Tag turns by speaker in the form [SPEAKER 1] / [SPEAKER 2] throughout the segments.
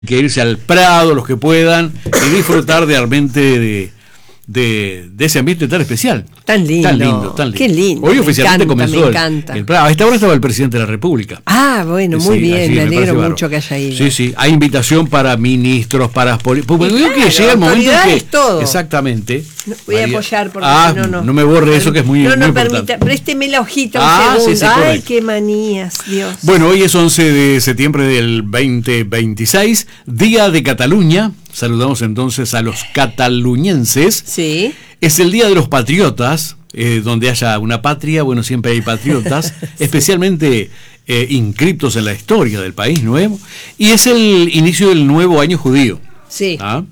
[SPEAKER 1] Que irse al Prado, los que puedan, y disfrutar realmente de ese ambiente tan especial.
[SPEAKER 2] Tan lindo.
[SPEAKER 1] Tan lindo, tan lindo.
[SPEAKER 2] Qué lindo.
[SPEAKER 1] Hoy oficialmente comenzó el Prado. A esta hora estaba el presidente de la República.
[SPEAKER 2] Ah, bueno, muy
[SPEAKER 1] Sí,
[SPEAKER 2] bien,
[SPEAKER 1] así
[SPEAKER 2] me
[SPEAKER 1] me
[SPEAKER 2] alegro
[SPEAKER 1] parece
[SPEAKER 2] mucho que haya ido.
[SPEAKER 1] Sí, sí, hay invitación para ministros, para políticos.
[SPEAKER 2] Claro,
[SPEAKER 1] Que llega el momento en que
[SPEAKER 2] todo.
[SPEAKER 1] Exactamente.
[SPEAKER 2] No, voy a apoyar porque si no.
[SPEAKER 1] No me borre eso, que es muy
[SPEAKER 2] No,
[SPEAKER 1] muy
[SPEAKER 2] permita,
[SPEAKER 1] importante.
[SPEAKER 2] présteme la hojita un segundo.
[SPEAKER 1] Sí,
[SPEAKER 2] Ay,
[SPEAKER 1] correcto.
[SPEAKER 2] qué manías, Dios.
[SPEAKER 1] Bueno, hoy es 11 de septiembre del 2026, Día de Cataluña. Saludamos entonces a los cataluñenses.
[SPEAKER 2] Sí.
[SPEAKER 1] Es el Día de los Patriotas, donde haya una patria, bueno, siempre hay patriotas, sí. Especialmente inscriptos en la historia del país nuevo, y es el inicio del nuevo año judío.
[SPEAKER 2] Sí.
[SPEAKER 1] ¿Ah?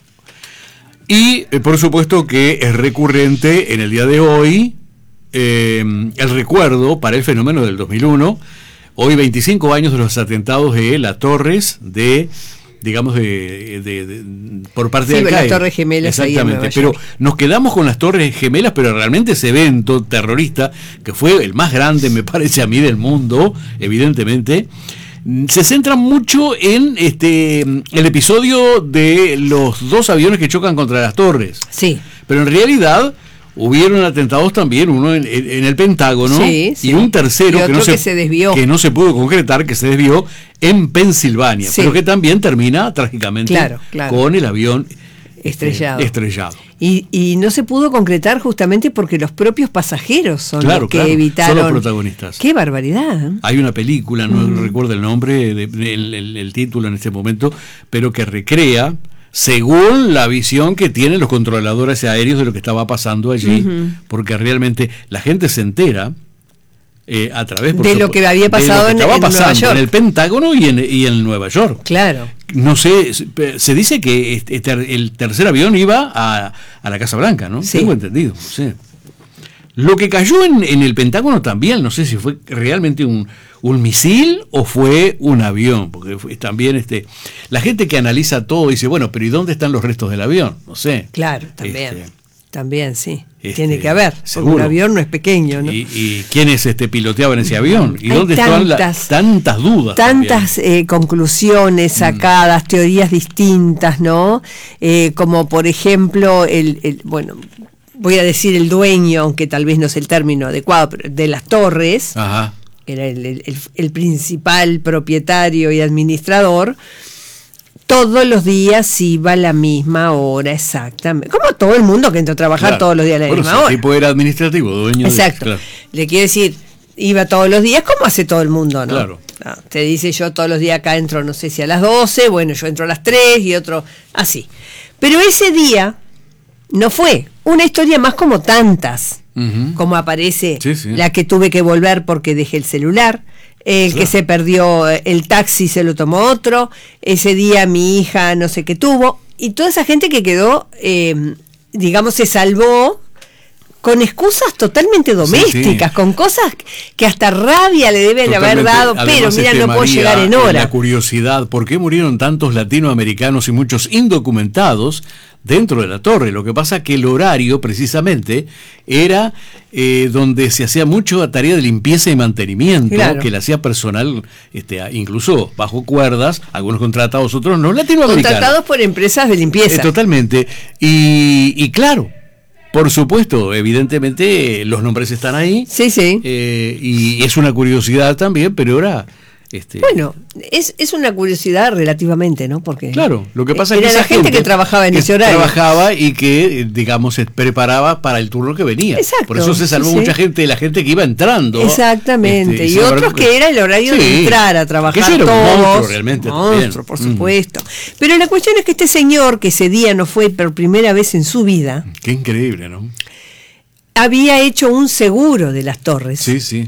[SPEAKER 1] Y por supuesto que es recurrente en el día de hoy el recuerdo para el fenómeno del 2001, hoy 25 años de los atentados de las torres digamos por parte de Al Qaeda.
[SPEAKER 2] Las Torres Gemelas.
[SPEAKER 1] Exactamente, pero nos quedamos con las Torres Gemelas, pero realmente ese evento terrorista, que fue el más grande, me parece a mí, del mundo, evidentemente, se centra mucho en el episodio de los dos aviones que chocan contra las torres.
[SPEAKER 2] Sí.
[SPEAKER 1] Pero en realidad hubieron atentados también, uno en el Pentágono,
[SPEAKER 2] sí, sí.
[SPEAKER 1] Y un tercero
[SPEAKER 2] que se desvió,
[SPEAKER 1] que no se pudo concretar, que se desvió en Pensilvania,
[SPEAKER 2] sí.
[SPEAKER 1] Pero que también termina trágicamente con el avión estrellado.
[SPEAKER 2] Y no se pudo concretar justamente porque los propios pasajeros son los que evitaron.
[SPEAKER 1] Son los protagonistas.
[SPEAKER 2] ¡Qué barbaridad!
[SPEAKER 1] Hay una película, no recuerdo el nombre, el título en este momento, pero que recrea, según la visión que tienen los controladores aéreos de lo que estaba pasando allí, porque realmente la gente se entera a través
[SPEAKER 2] de lo que había pasado en Nueva York,
[SPEAKER 1] en el Pentágono y en Nueva York.
[SPEAKER 2] Claro.
[SPEAKER 1] No sé, se dice que el tercer avión iba a la Casa Blanca, ¿no?
[SPEAKER 2] Sí.
[SPEAKER 1] Tengo entendido, no sé. Lo que cayó en el Pentágono también, no sé si fue realmente un misil o fue un avión, porque también la gente que analiza todo dice, bueno, pero ¿y dónde están los restos del avión? No sé.
[SPEAKER 2] Claro, también sí. Tiene que haber, porque
[SPEAKER 1] seguro.
[SPEAKER 2] un avión no es pequeño, ¿no?
[SPEAKER 1] ¿Y quiénes piloteaban ese avión? ¿Y
[SPEAKER 2] hay
[SPEAKER 1] dónde estaban tantas dudas?
[SPEAKER 2] Tantas conclusiones sacadas, teorías distintas, ¿no? Como por ejemplo, bueno, voy a decir el dueño, aunque tal vez no es el término adecuado, pero de las torres.
[SPEAKER 1] Ajá.
[SPEAKER 2] Era el principal propietario y administrador. Todos los días iba a la misma hora, exactamente. Como todo el mundo que entró a trabajar todos los días a la misma hora.
[SPEAKER 1] El tipo era administrativo, dueño.
[SPEAKER 2] Exacto. Le quiero decir, iba todos los días, como hace todo el mundo, ¿no?
[SPEAKER 1] Claro.
[SPEAKER 2] Te dice, yo todos los días acá entro, no sé si a las 12, bueno, yo entro a las 3 y otro así. Pero ese día no fue una historia más como tantas, como aparece la que tuve que volver porque dejé el celular. Que se perdió el taxi, se lo tomó otro, ese día mi hija no sé qué tuvo, y toda esa gente que quedó, digamos, se salvó con excusas totalmente domésticas, con cosas que hasta rabia le deben haber dado, pero mira, no puedo llegar en hora.
[SPEAKER 1] La curiosidad, ¿por qué murieron tantos latinoamericanos y muchos indocumentados dentro de la torre? Lo que pasa es que el horario precisamente era donde se hacía mucho la tarea de limpieza y mantenimiento, que le hacía personal, incluso bajo cuerdas, algunos contratados, otros no, latinoamericanos.
[SPEAKER 2] Contratados por empresas de limpieza.
[SPEAKER 1] Totalmente. Y claro, por supuesto, evidentemente los nombres están ahí.
[SPEAKER 2] Sí, sí.
[SPEAKER 1] Y es una curiosidad también, pero ahora...
[SPEAKER 2] Bueno, es una curiosidad relativamente, ¿no? Porque
[SPEAKER 1] claro, lo que pasa es que
[SPEAKER 2] era
[SPEAKER 1] esa
[SPEAKER 2] la gente que trabajaba en ese horario.
[SPEAKER 1] Trabajaba y que, digamos, se preparaba para el turno que venía.
[SPEAKER 2] Exacto.
[SPEAKER 1] Por eso se salvó mucha gente, la gente que iba entrando.
[SPEAKER 2] Exactamente. Y otros que era el horario de entrar a trabajar
[SPEAKER 1] que eso era
[SPEAKER 2] todos.
[SPEAKER 1] Un monstruo, realmente.
[SPEAKER 2] Monstruo, por supuesto. Pero la cuestión es que este señor, que ese día no fue por primera vez en su vida.
[SPEAKER 1] Qué increíble, ¿no?
[SPEAKER 2] Había hecho un seguro de las torres.
[SPEAKER 1] Sí, sí.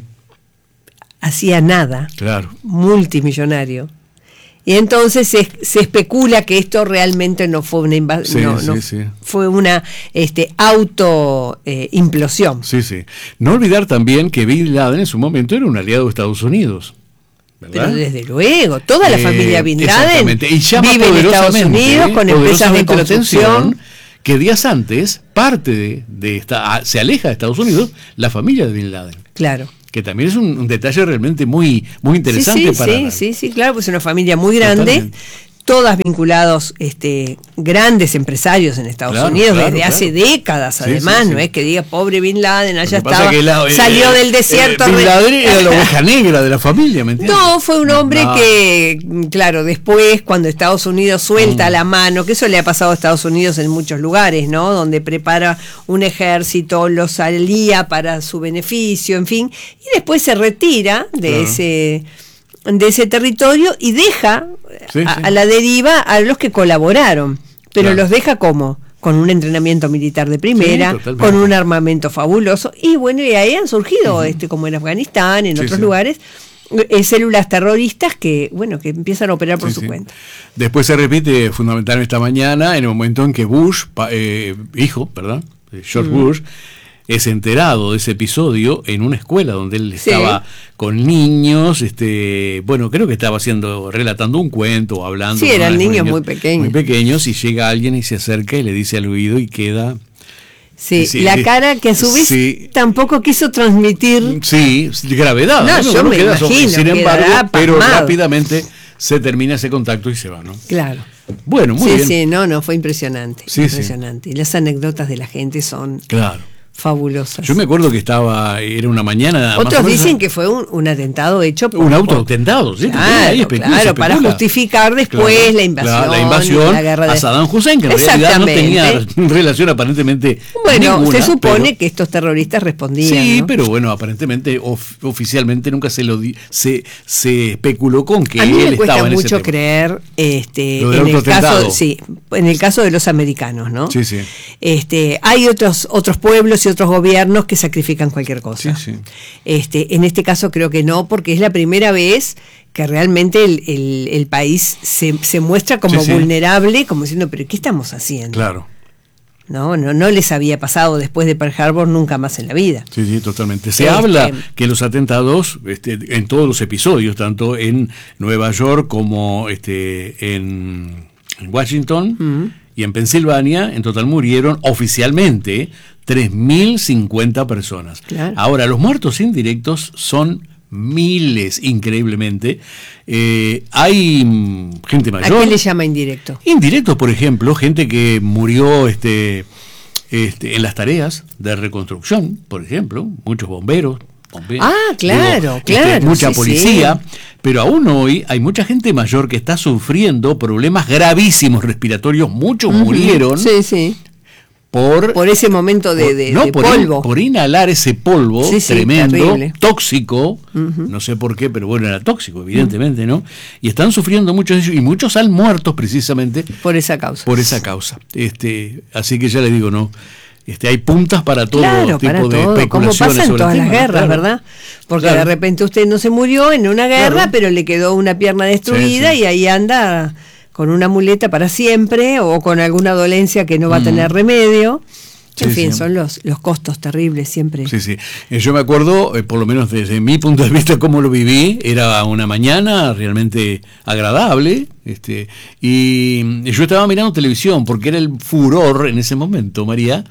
[SPEAKER 2] Hacía nada, multimillonario, y entonces se especula que esto realmente no fue una invasión, fue una implosión.
[SPEAKER 1] Sí, sí. No olvidar también que Bin Laden en su momento era un aliado de Estados Unidos, ¿verdad?
[SPEAKER 2] Pero desde luego, toda la familia Bin Laden
[SPEAKER 1] y llama
[SPEAKER 2] vive en Estados Unidos con empresas de construcción.
[SPEAKER 1] Que días antes, parte se aleja de Estados Unidos la familia de Bin Laden.
[SPEAKER 2] Claro.
[SPEAKER 1] Que también es un detalle realmente muy, muy interesante
[SPEAKER 2] Sí, claro, pues es una familia muy grande. Totalmente. todas vinculados grandes empresarios en Estados Unidos desde hace décadas, además, no es que diga pobre Bin Laden, allá estaba, salió del desierto.
[SPEAKER 1] Bin Laden era la oveja negra de la familia, ¿me entiendes?
[SPEAKER 2] No, fue un hombre que, claro, después cuando Estados Unidos suelta la mano, que eso le ha pasado a Estados Unidos en muchos lugares, ¿no? Donde prepara un ejército, los alía para su beneficio, en fin, y después se retira de ese territorio y deja a la deriva a los que colaboraron, pero los deja como con un entrenamiento militar de primera, con un armamento fabuloso, y bueno, y ahí han surgido, como en Afganistán, en otros lugares, células terroristas que empiezan a operar por su cuenta.
[SPEAKER 1] Después se repite fundamentalmente esta mañana, en el momento en que Bush, George Bush, es enterado de ese episodio en una escuela donde él estaba con niños, creo que estaba relatando un cuento o hablando.
[SPEAKER 2] Sí, eran niños muy pequeños.
[SPEAKER 1] Muy pequeños, y llega alguien y se acerca y le dice al oído y queda...
[SPEAKER 2] Sí, la cara que a su vez tampoco quiso transmitir...
[SPEAKER 1] Sí, gravedad.
[SPEAKER 2] No, yo me imagino.
[SPEAKER 1] Sin embargo, pero rápidamente se termina ese contacto y se va, ¿no?
[SPEAKER 2] Claro.
[SPEAKER 1] Bueno, muy bien.
[SPEAKER 2] Sí, fue impresionante. Impresionante. Y las anécdotas de la gente son... fabulosas.
[SPEAKER 1] Yo me acuerdo que era una mañana.
[SPEAKER 2] Otros dicen que fue un atentado hecho por...
[SPEAKER 1] Un autoatentado, sí.
[SPEAKER 2] Claro, para justificar después la invasión.
[SPEAKER 1] La guerra a Saddam Hussein, que en realidad no tenía relación aparentemente ninguna,
[SPEAKER 2] se supone que estos terroristas respondían.
[SPEAKER 1] Sí,
[SPEAKER 2] ¿no?
[SPEAKER 1] pero bueno, aparentemente, oficialmente nunca se especuló con que
[SPEAKER 2] a mí
[SPEAKER 1] él estaba en ese tema.
[SPEAKER 2] Me cuesta mucho creer en el caso de los americanos, ¿no?
[SPEAKER 1] Sí.
[SPEAKER 2] Hay otros pueblos y otros gobiernos que sacrifican cualquier cosa.
[SPEAKER 1] Sí.
[SPEAKER 2] En este caso creo que no, porque es la primera vez que realmente el país se muestra como vulnerable, como diciendo, pero ¿qué estamos haciendo?
[SPEAKER 1] Claro.
[SPEAKER 2] No les había pasado después de Pearl Harbor nunca más en la vida.
[SPEAKER 1] Sí, totalmente. Se habla que los atentados, en todos los episodios, tanto en Nueva York como en Washington y en Pensilvania, en total murieron oficialmente 3.050 personas.
[SPEAKER 2] Claro.
[SPEAKER 1] Ahora, los muertos indirectos son miles, increíblemente. Hay gente mayor.
[SPEAKER 2] ¿A qué le llama indirecto?
[SPEAKER 1] Indirectos, por ejemplo, gente que murió en las tareas de reconstrucción, por ejemplo, muchos bomberos.
[SPEAKER 2] Claro.
[SPEAKER 1] Mucha policía, pero aún hoy hay mucha gente mayor que está sufriendo problemas gravísimos respiratorios, muchos murieron.
[SPEAKER 2] Sí. Por ese momento de polvo.
[SPEAKER 1] Por inhalar ese polvo tremendo,
[SPEAKER 2] terrible.
[SPEAKER 1] Tóxico, no sé por qué, pero bueno, era tóxico, evidentemente, ¿no? Y están sufriendo muchos de ellos, y muchos han muerto precisamente
[SPEAKER 2] por esa causa.
[SPEAKER 1] Así que ya les digo, ¿no? Hay puntas para todo tipo de especulaciones.
[SPEAKER 2] Como pasa en todas las guerras, ¿verdad? Porque de repente usted no se murió en una guerra, pero le quedó una pierna destruida y ahí anda con una muleta para siempre o con alguna dolencia que no va a tener remedio. En fin, son los costos terribles siempre.
[SPEAKER 1] Sí. Yo me acuerdo, por lo menos desde mi punto de vista, cómo lo viví. Era una mañana realmente agradable. Y yo estaba mirando televisión porque era el furor en ese momento, María,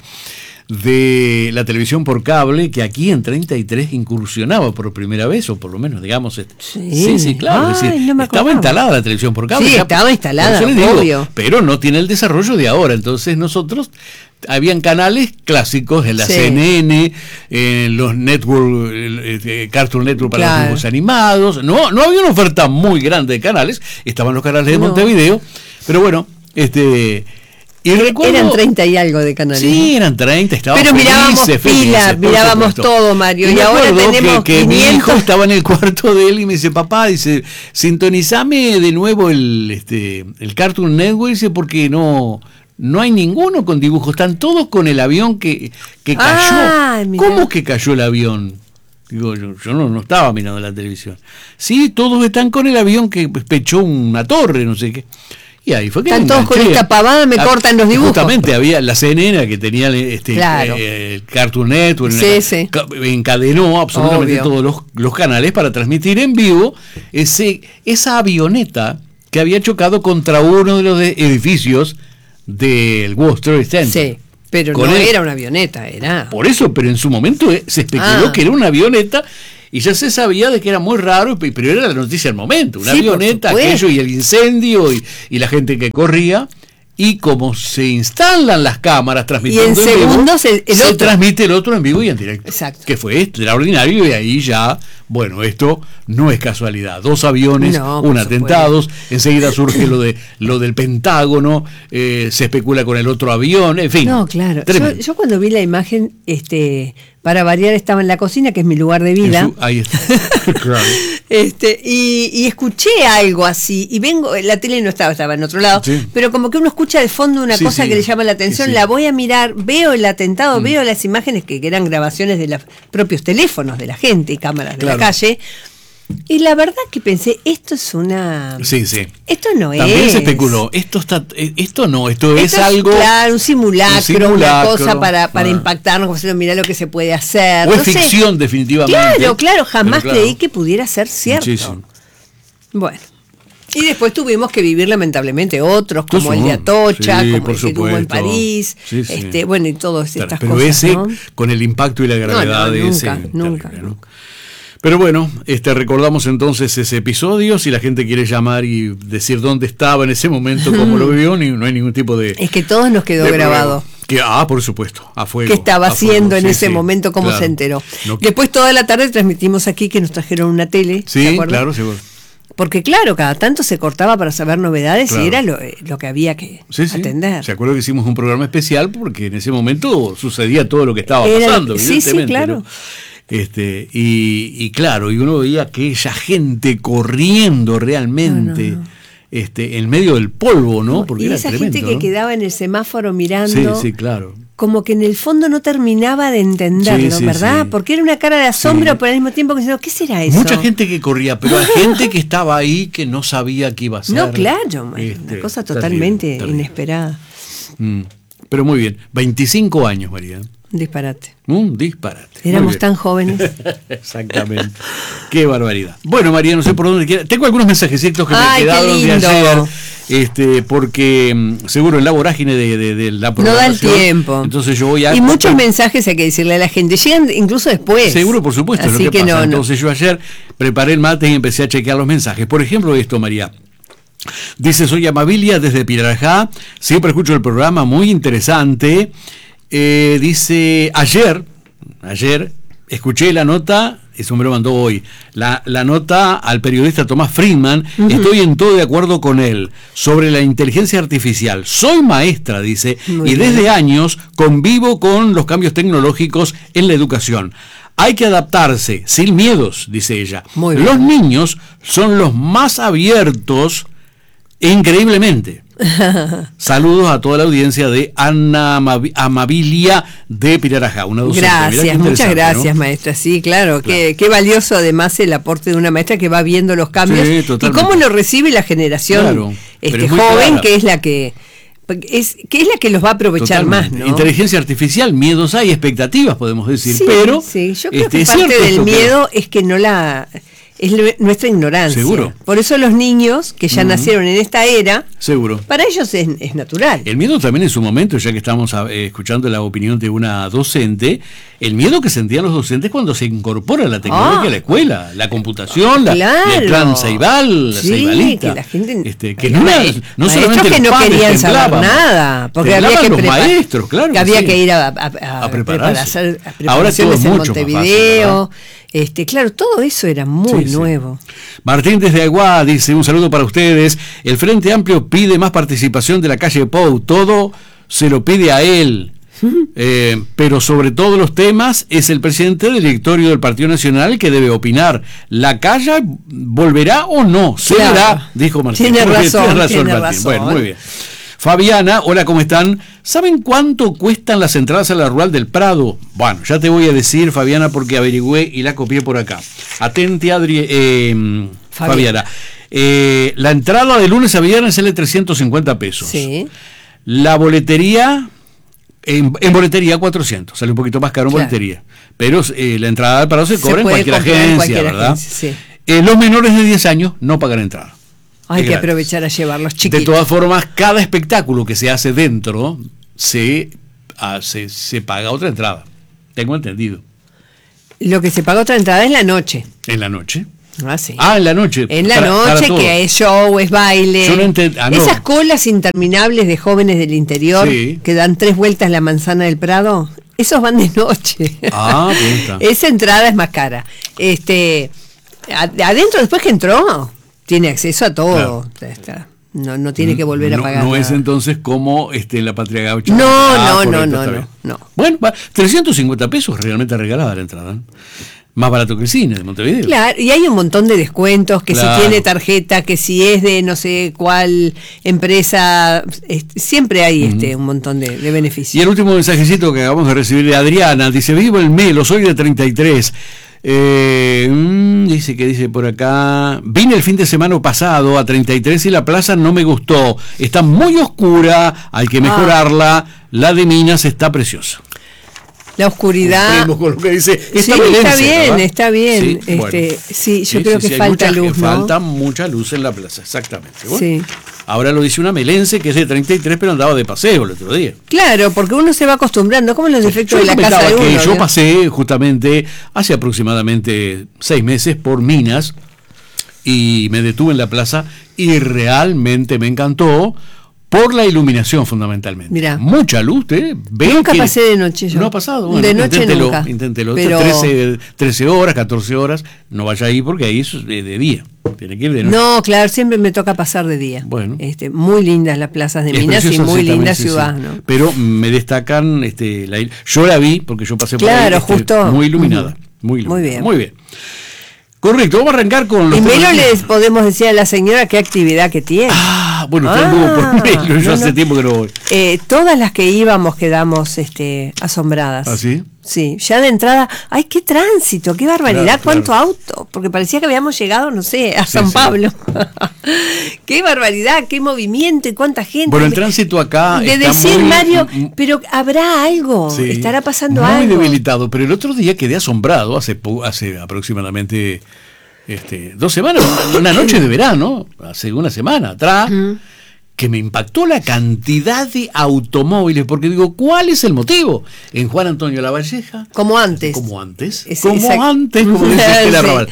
[SPEAKER 1] de la televisión por cable, que aquí en 33 incursionaba por primera vez, o por lo menos, digamos... Sí, claro.
[SPEAKER 2] Ay,
[SPEAKER 1] es decir,
[SPEAKER 2] no
[SPEAKER 1] estaba instalada la televisión por cable.
[SPEAKER 2] Sí, estaba instalada, obvio.
[SPEAKER 1] Pero no tiene el desarrollo de ahora. Entonces nosotros... Habían canales clásicos en la CNN, en los network, Cartoon Network para los dibujos animados. No había una oferta muy grande de canales. Estaban los canales de Montevideo. Pero bueno, y recuerdo,
[SPEAKER 2] eran 30 y algo de canales.
[SPEAKER 1] Sí, eran 30.
[SPEAKER 2] Pero mirábamos todo, Mario. Y ahora tenemos
[SPEAKER 1] que mi hijo estaba en el cuarto de él y me dice, papá, sintonizame de nuevo el Cartoon Network, dice, porque no hay ninguno con dibujos, están todos con el avión que cayó. ¿Cómo que cayó el avión? Digo, yo no estaba mirando la televisión. Sí, todos están con el avión que pechó una torre, no sé qué. Y ahí fue que
[SPEAKER 2] están todos con esta pavada, me cortan los dibujos.
[SPEAKER 1] Justamente había la CNN que tenía el Cartoon Network, encadenó absolutamente todos los canales para transmitir en vivo esa avioneta que había chocado contra uno de los edificios del World Trade Center.
[SPEAKER 2] Sí, pero no era una avioneta, era...
[SPEAKER 1] Por eso, pero en su momento se especuló que era una avioneta, y ya se sabía de que era muy raro, pero era la noticia del momento, una
[SPEAKER 2] Sí,
[SPEAKER 1] avioneta,
[SPEAKER 2] por supuesto.
[SPEAKER 1] aquello y el incendio y la gente que corría. Y como se instalan las cámaras transmitiendo
[SPEAKER 2] Y en
[SPEAKER 1] vivo,
[SPEAKER 2] segundos el
[SPEAKER 1] se
[SPEAKER 2] otro.
[SPEAKER 1] transmite el otro en vivo y en directo.
[SPEAKER 2] Exacto.
[SPEAKER 1] Que fue extraordinario y ahí ya, bueno, esto no es casualidad. 2 aviones,
[SPEAKER 2] No, por
[SPEAKER 1] un atentado, enseguida surge lo del Pentágono, se especula con el otro avión, en fin.
[SPEAKER 2] No, claro.
[SPEAKER 1] Tremendo.
[SPEAKER 2] Yo cuando vi la imagen, para variar, estaba en la cocina, que es mi lugar de vida.
[SPEAKER 1] Ahí está. Claro.
[SPEAKER 2] Y escuché algo así, y la tele no estaba en otro lado,
[SPEAKER 1] Sí.
[SPEAKER 2] pero como que uno escucha de fondo una
[SPEAKER 1] Sí,
[SPEAKER 2] cosa
[SPEAKER 1] sí.
[SPEAKER 2] que le llama la atención,
[SPEAKER 1] Sí, sí.
[SPEAKER 2] la voy a mirar, veo el atentado, veo las imágenes que eran grabaciones de los propios teléfonos de la gente y cámaras de
[SPEAKER 1] Claro.
[SPEAKER 2] la calle, y la verdad que pensé, esto es una...
[SPEAKER 1] Sí, sí.
[SPEAKER 2] Esto no
[SPEAKER 1] También
[SPEAKER 2] es...
[SPEAKER 1] se especuló, esto es algo...
[SPEAKER 2] Claro, un simulacro, una cosa para
[SPEAKER 1] claro.
[SPEAKER 2] impactarnos, como si mirá lo que se puede hacer.
[SPEAKER 1] O es
[SPEAKER 2] no sé.
[SPEAKER 1] ficción, definitivamente.
[SPEAKER 2] Claro, jamás
[SPEAKER 1] Pero claro.
[SPEAKER 2] creí que pudiera ser cierto.
[SPEAKER 1] Muchísimo.
[SPEAKER 2] Bueno. Y después tuvimos que vivir lamentablemente otros, como
[SPEAKER 1] Todos
[SPEAKER 2] el de
[SPEAKER 1] son.
[SPEAKER 2] Atocha,
[SPEAKER 1] Sí,
[SPEAKER 2] como
[SPEAKER 1] por
[SPEAKER 2] el que tuvo en
[SPEAKER 1] supuesto.
[SPEAKER 2] París,
[SPEAKER 1] Sí, sí.
[SPEAKER 2] bueno, y todas estas
[SPEAKER 1] Pero
[SPEAKER 2] cosas.
[SPEAKER 1] ese,
[SPEAKER 2] ¿no?
[SPEAKER 1] con el impacto y la gravedad de ese...
[SPEAKER 2] nunca.
[SPEAKER 1] terrible, ¿no? Pero bueno, recordamos entonces ese episodio. Si la gente quiere llamar y decir dónde estaba en ese momento, cómo lo vivió, no hay ningún tipo de...
[SPEAKER 2] Es que todos nos quedó
[SPEAKER 1] de
[SPEAKER 2] grabado.
[SPEAKER 1] por supuesto, a fuego.
[SPEAKER 2] ¿Qué estaba
[SPEAKER 1] a fuego,
[SPEAKER 2] haciendo en
[SPEAKER 1] sí,
[SPEAKER 2] ese
[SPEAKER 1] sí,
[SPEAKER 2] momento? ¿Cómo
[SPEAKER 1] claro.
[SPEAKER 2] se enteró?
[SPEAKER 1] No-
[SPEAKER 2] Después toda la tarde transmitimos aquí que nos trajeron una tele. ¿se
[SPEAKER 1] Sí,
[SPEAKER 2] acuerdan?
[SPEAKER 1] claro, seguro.
[SPEAKER 2] Porque claro, cada tanto se cortaba para saber novedades
[SPEAKER 1] Claro.
[SPEAKER 2] y era lo que había que
[SPEAKER 1] Sí, sí.
[SPEAKER 2] atender.
[SPEAKER 1] Se acuerda que hicimos un programa especial porque en ese momento sucedía todo lo que estaba
[SPEAKER 2] Era-
[SPEAKER 1] pasando,
[SPEAKER 2] sí, sí,
[SPEAKER 1] evidentemente,
[SPEAKER 2] claro.
[SPEAKER 1] ¿no? Y claro, y uno veía aquella gente corriendo realmente en medio del polvo, ¿no? Porque
[SPEAKER 2] y
[SPEAKER 1] era
[SPEAKER 2] esa
[SPEAKER 1] tremendo,
[SPEAKER 2] gente que
[SPEAKER 1] ¿no?
[SPEAKER 2] quedaba en el semáforo
[SPEAKER 1] Sí,
[SPEAKER 2] mirando,
[SPEAKER 1] sí, claro.
[SPEAKER 2] como que en el fondo no terminaba de entenderlo,
[SPEAKER 1] Sí, sí,
[SPEAKER 2] ¿verdad?
[SPEAKER 1] sí.
[SPEAKER 2] Porque era una cara de asombro,
[SPEAKER 1] Sí.
[SPEAKER 2] pero al mismo tiempo que diciendo, ¿qué será eso?
[SPEAKER 1] Mucha gente que corría, pero hay gente que estaba ahí que no sabía qué iba a hacer.
[SPEAKER 2] No, claro, una cosa totalmente
[SPEAKER 1] terrible.
[SPEAKER 2] inesperada.
[SPEAKER 1] Pero muy bien, 25 años, María.
[SPEAKER 2] Disparate.
[SPEAKER 1] Un disparate. Muy
[SPEAKER 2] Éramos
[SPEAKER 1] bien.
[SPEAKER 2] tan jóvenes.
[SPEAKER 1] Exactamente. Qué barbaridad. Bueno, María, no sé por dónde quiera. Tengo algunos mensajecitos que
[SPEAKER 2] Ay,
[SPEAKER 1] me
[SPEAKER 2] qué
[SPEAKER 1] quedaron de
[SPEAKER 2] lindo.
[SPEAKER 1] ayer, porque seguro en la vorágine de la
[SPEAKER 2] No da el
[SPEAKER 1] programación.
[SPEAKER 2] tiempo.
[SPEAKER 1] Entonces yo voy a...
[SPEAKER 2] Y muchos mensajes hay que decirle a la gente. Llegan incluso después.
[SPEAKER 1] Seguro, por supuesto, es
[SPEAKER 2] Así
[SPEAKER 1] lo que pasa.
[SPEAKER 2] no.
[SPEAKER 1] Entonces yo ayer preparé el mate y empecé a chequear los mensajes. Por ejemplo, esto, María. Dice, soy Amabilia desde Pirarajá, siempre escucho el programa, muy interesante. Dice, ayer escuché la nota, eso me lo mandó hoy, la nota al periodista Tomás Friedman, estoy en todo de acuerdo con él, sobre la inteligencia artificial. Soy maestra, dice,
[SPEAKER 2] Muy
[SPEAKER 1] y
[SPEAKER 2] bien.
[SPEAKER 1] desde años convivo con los cambios tecnológicos en la educación. Hay que adaptarse, sin miedos, dice ella.
[SPEAKER 2] Muy bien.
[SPEAKER 1] Los niños son los más abiertos, increíblemente. Saludos a toda la audiencia de Ana Amabilia de Pirarajá, una docente. Mirá qué
[SPEAKER 2] Gracias, muchas
[SPEAKER 1] interesante,
[SPEAKER 2] gracias,
[SPEAKER 1] ¿no?
[SPEAKER 2] maestra. Sí, claro, qué valioso además el aporte de una maestra que va viendo los cambios
[SPEAKER 1] Sí,
[SPEAKER 2] y
[SPEAKER 1] totalmente.
[SPEAKER 2] cómo lo recibe la generación
[SPEAKER 1] Claro, pero es muy
[SPEAKER 2] joven,
[SPEAKER 1] clara.
[SPEAKER 2] que es la que los va a aprovechar
[SPEAKER 1] Totalmente.
[SPEAKER 2] más, ¿no?
[SPEAKER 1] Inteligencia artificial, miedos hay, expectativas, podemos decir,
[SPEAKER 2] Sí,
[SPEAKER 1] pero
[SPEAKER 2] sí, yo creo
[SPEAKER 1] es
[SPEAKER 2] que parte
[SPEAKER 1] cierto
[SPEAKER 2] del
[SPEAKER 1] esto que-
[SPEAKER 2] miedo es que no la es nuestra ignorancia.
[SPEAKER 1] Seguro.
[SPEAKER 2] Por eso los niños que ya nacieron en esta era,
[SPEAKER 1] Seguro.
[SPEAKER 2] para ellos es natural.
[SPEAKER 1] El miedo también en su momento, ya que estamos escuchando la opinión de una docente, el miedo que sentían los docentes cuando se incorpora la tecnología a la escuela, la computación,
[SPEAKER 2] Claro.
[SPEAKER 1] el plan Ceibal, la
[SPEAKER 2] Sí,
[SPEAKER 1] Ceibalita.
[SPEAKER 2] que la gente
[SPEAKER 1] que
[SPEAKER 2] había
[SPEAKER 1] no,
[SPEAKER 2] maestros
[SPEAKER 1] no solamente
[SPEAKER 2] que
[SPEAKER 1] los
[SPEAKER 2] no
[SPEAKER 1] padres
[SPEAKER 2] querían saber
[SPEAKER 1] temblaban,
[SPEAKER 2] nada, porque había
[SPEAKER 1] temblaban
[SPEAKER 2] que
[SPEAKER 1] los maestros, claro
[SPEAKER 2] que
[SPEAKER 1] que
[SPEAKER 2] había
[SPEAKER 1] sí.
[SPEAKER 2] que ir a
[SPEAKER 1] prepararse.
[SPEAKER 2] a
[SPEAKER 1] Ahora
[SPEAKER 2] preparaciones
[SPEAKER 1] todo es
[SPEAKER 2] en
[SPEAKER 1] mucho más fácil,
[SPEAKER 2] Montevideo. Claro, todo eso era muy
[SPEAKER 1] Sí, sí.
[SPEAKER 2] nuevo.
[SPEAKER 1] Martín desde Aguá dice, un saludo para ustedes. El Frente Amplio pide más participación de la calle Pou, todo se lo pide a él. Pero sobre todos los temas es el presidente del directorio del Partido Nacional que debe opinar. ¿La calle volverá o no? Se
[SPEAKER 2] Claro.
[SPEAKER 1] verá, dijo Martín.
[SPEAKER 2] Tiene
[SPEAKER 1] Muy bien,
[SPEAKER 2] razón,
[SPEAKER 1] Martín.
[SPEAKER 2] tiene razón.
[SPEAKER 1] Bueno, muy bien. Fabiana, hola, ¿cómo están? ¿Saben cuánto cuestan las entradas a la Rural del Prado? Bueno, ya te voy a decir, Fabiana, porque averigüé y la copié por acá. Atente, Fabiana. La entrada de lunes a viernes sale 350 pesos.
[SPEAKER 2] Sí.
[SPEAKER 1] La boletería, en boletería 400, sale un poquito más caro en
[SPEAKER 2] Claro.
[SPEAKER 1] boletería. Pero la entrada del Prado se cobra en
[SPEAKER 2] puede
[SPEAKER 1] cualquier
[SPEAKER 2] comprar en
[SPEAKER 1] agencia,
[SPEAKER 2] cualquier
[SPEAKER 1] ¿verdad?
[SPEAKER 2] agencia, sí.
[SPEAKER 1] Los menores de 10 años no pagan entrada.
[SPEAKER 2] Hay
[SPEAKER 1] Es
[SPEAKER 2] que
[SPEAKER 1] gratis.
[SPEAKER 2] aprovechar a llevarlos
[SPEAKER 1] De
[SPEAKER 2] chiquitos.
[SPEAKER 1] todas formas, cada espectáculo que se hace dentro se paga otra entrada. Tengo entendido.
[SPEAKER 2] Lo que se paga otra entrada es la noche.
[SPEAKER 1] ¿En la noche?
[SPEAKER 2] Ah, sí.
[SPEAKER 1] En la noche.
[SPEAKER 2] En la noche, que es show, es baile.
[SPEAKER 1] Yo no no.
[SPEAKER 2] Esas colas interminables de jóvenes del interior que dan 3 vueltas la manzana del Prado, esos van de noche.
[SPEAKER 1] Puta.
[SPEAKER 2] Esa entrada es más cara. Adentro, después que entró, tiene acceso a todo. Claro. No tiene que volver a pagar.
[SPEAKER 1] No es entonces como la Patria Gaucha.
[SPEAKER 2] No.
[SPEAKER 1] Bueno, 350 pesos realmente regalada la entrada. Más barato que el cine de Montevideo.
[SPEAKER 2] Claro, y hay un montón de descuentos, que si tiene tarjeta, que si es de no sé cuál empresa, siempre hay un montón de beneficios.
[SPEAKER 1] Y el último mensajecito que acabamos de recibir de Adriana, dice: vivo el Melo, soy de 33. Dice por acá: vine el fin de semana pasado a 33 y la plaza no me gustó, está muy oscura, hay que mejorarla. La de Minas está preciosa.
[SPEAKER 2] La oscuridad.
[SPEAKER 1] Con lo que dice
[SPEAKER 2] está bien.
[SPEAKER 1] Sí,
[SPEAKER 2] yo creo que falta luz, ¿no?
[SPEAKER 1] Falta mucha luz en la plaza, exactamente. Bueno,
[SPEAKER 2] sí.
[SPEAKER 1] Ahora lo dice una melense que es de 33, pero andaba de paseo el otro día.
[SPEAKER 2] Claro, porque uno se va acostumbrando, como los efectos de la casa de uno.
[SPEAKER 1] Yo pasé justamente hace aproximadamente 6 meses por Minas y me detuve en la plaza y realmente me encantó. Por la iluminación, fundamentalmente.
[SPEAKER 2] Mirá.
[SPEAKER 1] Mucha luz, ¿eh?
[SPEAKER 2] Nunca pasé de noche yo.
[SPEAKER 1] No ha pasado. Bueno,
[SPEAKER 2] de noche nunca.
[SPEAKER 1] Inténtelo.
[SPEAKER 2] Pero...
[SPEAKER 1] 13 horas, 14 horas. No vaya ahí porque ahí es de día. Tiene que ir de noche.
[SPEAKER 2] No, claro, siempre me toca pasar de día.
[SPEAKER 1] Bueno.
[SPEAKER 2] Muy lindas las plazas de Minas y muy linda ciudad, ¿no?
[SPEAKER 1] Pero me destacan, yo la vi porque yo pasé por
[SPEAKER 2] ahí.
[SPEAKER 1] Justo. Muy iluminada. Muy iluminada. Muy bien. Correcto, vamos a arrancar con los...
[SPEAKER 2] Y Melo les podemos decir a la señora qué actividad que tiene.
[SPEAKER 1] Bueno, usted anduvo por Melo, yo hace tiempo que no voy.
[SPEAKER 2] Todas las que íbamos quedamos asombradas.
[SPEAKER 1] ¿Ah, sí?
[SPEAKER 2] Sí, ya de entrada, ¡ay, qué tránsito, qué barbaridad, cuánto auto! Porque parecía que habíamos llegado, no sé, a San Pablo. ¡Qué barbaridad, qué movimiento y cuánta gente!
[SPEAKER 1] Bueno, el tránsito acá
[SPEAKER 2] de
[SPEAKER 1] está
[SPEAKER 2] decir,
[SPEAKER 1] muy,
[SPEAKER 2] Mario, pero habrá algo, estará pasando algo.
[SPEAKER 1] Muy debilitado, pero el otro día quedé asombrado, hace aproximadamente 2 semanas, una noche de verano, hace una semana atrás, que me impactó la cantidad de automóviles, porque digo, ¿cuál es el motivo? En Juan Antonio Lavalleja.
[SPEAKER 2] Como antes,
[SPEAKER 1] como dice el arrabal.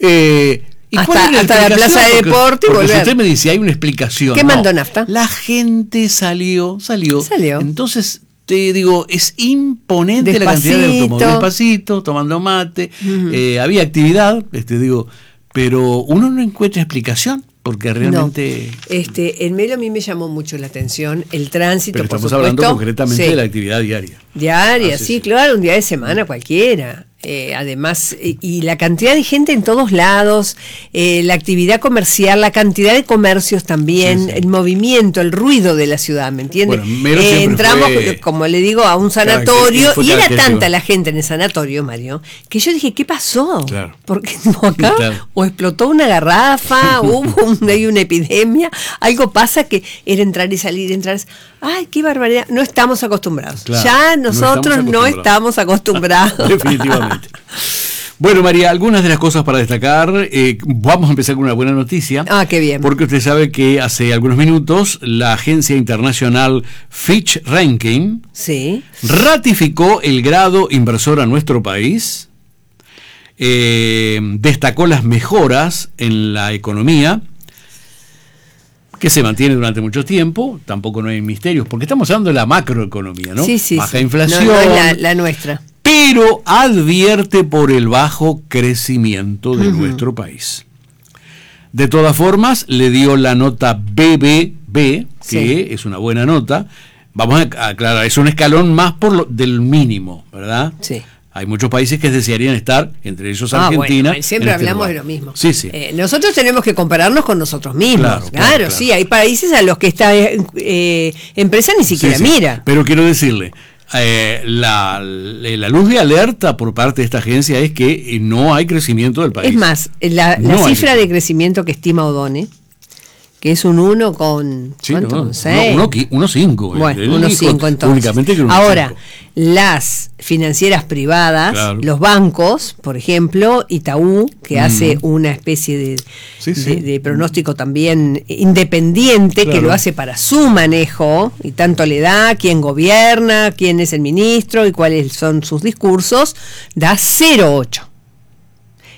[SPEAKER 2] Hasta la plaza de deporte y volver.
[SPEAKER 1] Si usted me dice, hay una explicación.
[SPEAKER 2] ¿Qué mandó nafta?
[SPEAKER 1] La gente salió. Entonces, te digo, es imponente la cantidad de automóviles. Despacito, tomando mate. Había actividad, pero uno no encuentra explicación. Porque realmente...
[SPEAKER 2] el Melo a mí me llamó mucho la atención, el tránsito,
[SPEAKER 1] pero estamos hablando concretamente de la actividad diaria.
[SPEAKER 2] Diaria, claro, un día de semana cualquiera. Además, y la cantidad de gente en todos lados, la actividad comercial, la cantidad de comercios también, el movimiento, el ruido de la ciudad, ¿me entiendes?
[SPEAKER 1] Bueno,
[SPEAKER 2] entramos, como le digo, a un sanatorio y era tanta la gente en el sanatorio, Mario, que yo dije, ¿qué pasó?
[SPEAKER 1] Claro.
[SPEAKER 2] Porque acá o explotó una garrafa, hay una epidemia, algo pasa que era entrar y salir, ¡ay, qué barbaridad! No estamos acostumbrados. Claro, ya nosotros no estamos acostumbrados.
[SPEAKER 1] Definitivamente. Bueno, María, algunas de las cosas para destacar. Vamos a empezar con una buena noticia.
[SPEAKER 2] Qué bien.
[SPEAKER 1] Porque usted sabe que hace algunos minutos la agencia internacional Fitch Ranking ratificó el grado inversor a nuestro país. Destacó las mejoras en la economía que se mantiene durante mucho tiempo, tampoco no hay misterios, porque estamos hablando de la macroeconomía, ¿no? Baja inflación.
[SPEAKER 2] No es la nuestra.
[SPEAKER 1] Pero advierte por el bajo crecimiento de nuestro país. De todas formas, le dio la nota BBB, que es una buena nota. Vamos a aclarar, es un escalón más del mínimo, ¿verdad? Sí. Hay muchos países que desearían estar, entre ellos Argentina.
[SPEAKER 2] Bueno, siempre hablamos de lo mismo.
[SPEAKER 1] Sí.
[SPEAKER 2] Nosotros tenemos que compararnos con nosotros mismos. Claro. Sí, hay países a los que esta empresa ni siquiera mira.
[SPEAKER 1] Pero quiero decirle, la luz de alerta por parte de esta agencia es que no hay crecimiento del país.
[SPEAKER 2] Es más, la cifra de crecimiento que estima Odone, que es un 1 con... ¿cuánto? 6.
[SPEAKER 1] 1,5.
[SPEAKER 2] Bueno, 1,5 entonces.
[SPEAKER 1] Únicamente que 1,5.
[SPEAKER 2] Ahora, las financieras privadas, los bancos, por ejemplo, Itaú, que hace una especie de pronóstico también independiente, que lo hace para su manejo, y tanto le da quién gobierna, quién es el ministro y cuáles son sus discursos, da 0,8.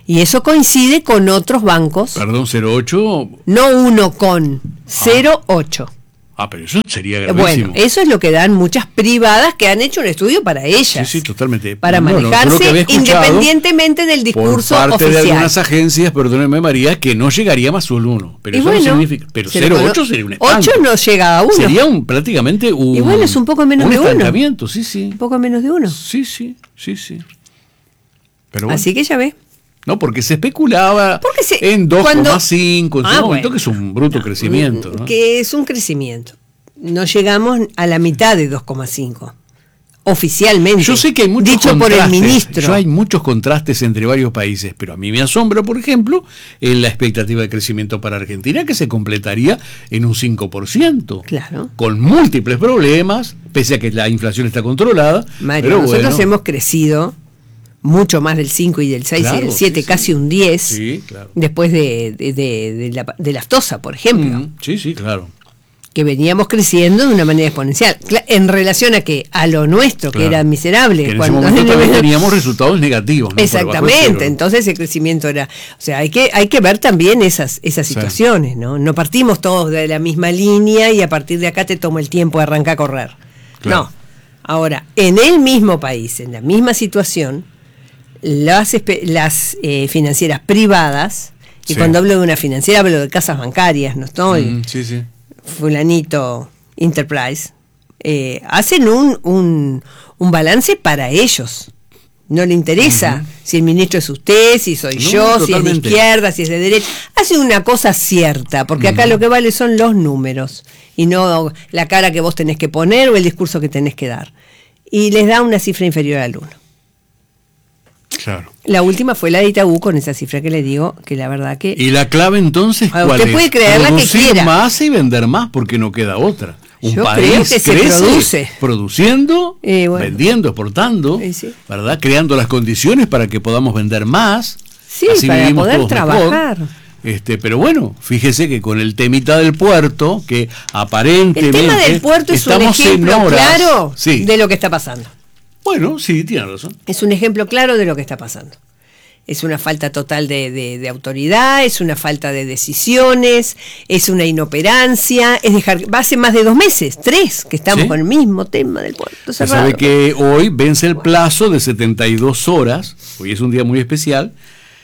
[SPEAKER 2] Y eso coincide con otros bancos.
[SPEAKER 1] Perdón, 0,8.
[SPEAKER 2] No 0,8.
[SPEAKER 1] Pero eso sería gravísimo.
[SPEAKER 2] Bueno, eso es lo que dan muchas privadas que han hecho un estudio para ellas.
[SPEAKER 1] Sí, totalmente.
[SPEAKER 2] Para manejarse independientemente del discurso
[SPEAKER 1] por parte
[SPEAKER 2] oficial.
[SPEAKER 1] de algunas agencias, perdóneme María, que no llegaría más al 1. Pero eso no significa. Pero 0,8 sería un espanto.
[SPEAKER 2] 8 no llega a 1.
[SPEAKER 1] Sería prácticamente un.
[SPEAKER 2] Y bueno, es un poco menos de 1.
[SPEAKER 1] Un estancamiento, sí.
[SPEAKER 2] Un poco menos de 1.
[SPEAKER 1] Sí. Pero bueno.
[SPEAKER 2] Así que ya ves.
[SPEAKER 1] No, porque se especulaba en 2,5, en su momento, que es un bruto crecimiento. ¿no?
[SPEAKER 2] Que es un crecimiento. No llegamos a la mitad de 2,5. Oficialmente.
[SPEAKER 1] Yo sé que hay muchos
[SPEAKER 2] dicho por el ministro.
[SPEAKER 1] Hay muchos contrastes entre varios países, pero a mí me asombra, por ejemplo, en la expectativa de crecimiento para Argentina, que se completaría en un 5%.
[SPEAKER 2] Claro.
[SPEAKER 1] Con múltiples problemas, pese a que la inflación está controlada.
[SPEAKER 2] Mario,
[SPEAKER 1] pero
[SPEAKER 2] nosotros hemos crecido mucho más del 5 y del 6 y del 7, casi un 10,
[SPEAKER 1] sí, claro.
[SPEAKER 2] Después de la aftosa, por ejemplo.
[SPEAKER 1] Sí, claro.
[SPEAKER 2] Que veníamos creciendo de una manera exponencial. En relación a lo nuestro, que era miserable.
[SPEAKER 1] Que en ese momento también teníamos resultados negativos. ¿no?
[SPEAKER 2] Exactamente, entonces el crecimiento era... O sea, hay que ver también esas situaciones, ¿no? No partimos todos de la misma línea y a partir de acá te toma el tiempo de arrancar a correr. Claro. No. Ahora, en el mismo país, en la misma situación, las financieras privadas, y cuando hablo de una financiera hablo de casas bancarias, no estoy fulanito Enterprise, hacen un balance para ellos. No le interesa si el ministro es usted, si soy yo, totalmente. Si es de izquierda, si es de derecha. Hacen una cosa cierta, porque acá lo que vale son los números y no la cara que vos tenés que poner o el discurso que tenés que dar. Y les da una cifra inferior al 1.
[SPEAKER 1] Claro.
[SPEAKER 2] La última fue la de Itaú con esa cifra que le digo, que la verdad que...
[SPEAKER 1] ¿Y la clave entonces cuál es?
[SPEAKER 2] Usted puede creer la que quiera.
[SPEAKER 1] Más y vender más, porque no queda otra.
[SPEAKER 2] Yo creo que se produce.
[SPEAKER 1] Produciendo, vendiendo, exportando, ¿verdad? Creando las condiciones para que podamos vender más.
[SPEAKER 2] Sí, así para poder trabajar.
[SPEAKER 1] Pero bueno, fíjese que con el temita del puerto, que aparentemente...
[SPEAKER 2] El tema del puerto es un ejemplo claro de lo que está pasando.
[SPEAKER 1] Bueno, sí, tiene razón.
[SPEAKER 2] Es un ejemplo claro de lo que está pasando. Es una falta total de autoridad, es una falta de decisiones, es una inoperancia, es dejar... Hace más de 2 meses, 3, que estamos con el mismo tema del puerto cerrado.
[SPEAKER 1] Se sabe que hoy vence el plazo de 72 horas, hoy es un día muy especial,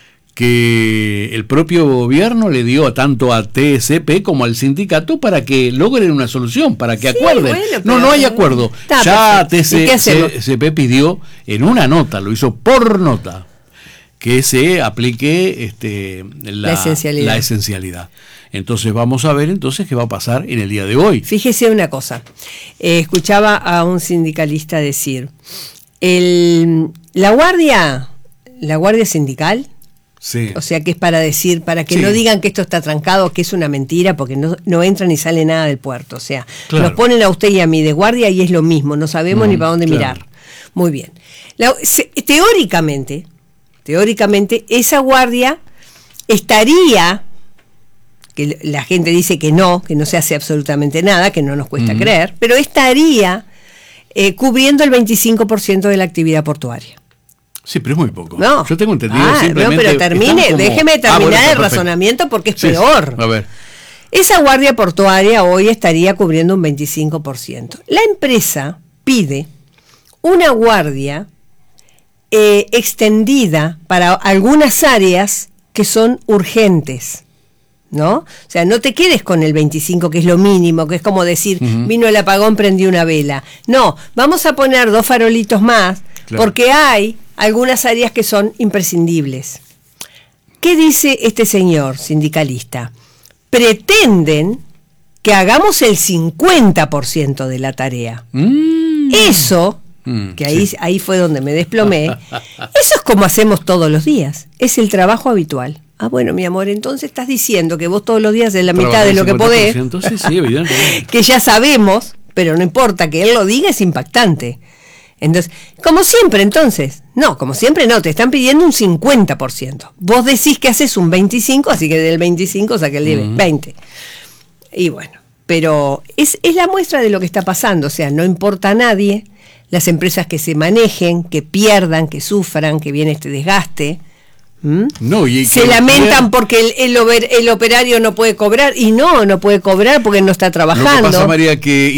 [SPEAKER 1] que el propio gobierno le dio tanto a TSP como al sindicato para que logren una solución, para que acuerden. Bueno, no hay acuerdo. Ya TSP pidió en una nota, lo hizo por nota, que se aplique la esencialidad. Entonces vamos a ver entonces qué va a pasar en el día de hoy.
[SPEAKER 2] Fíjese una cosa, escuchaba a un sindicalista decir, la guardia sindical, o sea que es para decir, para que no digan que esto está trancado, que es una mentira, porque no entra ni sale nada del puerto, o sea, nos ponen a usted y a mí de guardia y es lo mismo, no sabemos ni para dónde mirar. Muy bien. Teóricamente, esa guardia estaría, que la gente dice que no se hace absolutamente nada, que no nos cuesta creer, pero estaría cubriendo el 25% de la actividad portuaria.
[SPEAKER 1] Sí, pero es muy poco.
[SPEAKER 2] No.
[SPEAKER 1] Yo tengo entendido simplemente...
[SPEAKER 2] No, pero déjeme terminar el razonamiento porque es peor.
[SPEAKER 1] A ver.
[SPEAKER 2] Esa guardia portuaria hoy estaría cubriendo un 25%. La empresa pide una guardia extendida para algunas áreas que son urgentes, ¿no? O sea, no te quedes con el 25, que es lo mínimo, que es como decir, vino el apagón, prendí una vela. No, vamos a poner 2 farolitos más, porque hay algunas áreas que son imprescindibles. ¿Qué dice este señor sindicalista? Pretenden que hagamos el 50% de la tarea. Eso, que ahí fue donde me desplomé, eso es como hacemos todos los días, es el trabajo habitual. Ah, bueno, mi amor, entonces estás diciendo que vos todos los días es la mitad de lo que podés,
[SPEAKER 1] sí, evidentemente.
[SPEAKER 2] Que ya sabemos, pero no importa, que él lo diga es impactante. Entonces, como siempre no, te están pidiendo un 50%. Vos decís que haces un 25%, así que del 25 saca el 20%. Y bueno, pero es la muestra de lo que está pasando, o sea, no importa a nadie, las empresas que se manejen, que pierdan, que sufran, que viene este desgaste,
[SPEAKER 1] No, y
[SPEAKER 2] se lamentan porque el operario no puede cobrar, y no puede cobrar porque no está trabajando.
[SPEAKER 1] Lo que pasa, María, que